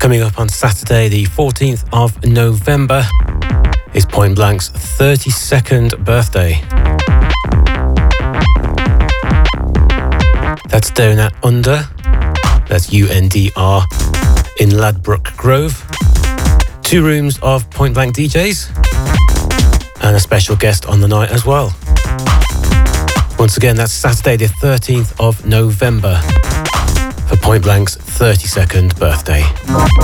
Coming up on Saturday, the 14th of November, is Point Blank's 32nd birthday. That's down at Under, that's UNDR, in Ladbroke Grove. 2 rooms of Point Blank DJs, and a special guest on the night as well. Once again, that's Saturday the 13th of November for Point Blank's 32nd birthday.